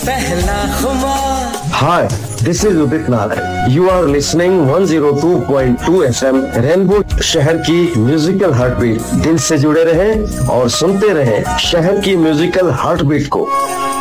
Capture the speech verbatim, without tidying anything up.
पहला खुमार। Hi, this is Udit Nagar. You are listening one oh two point two F M rainbow शहर की musical heartbeat. दिल से जुड़े रहें और सुनते रहें शहर की म्यूजिकल हार्टबीट को।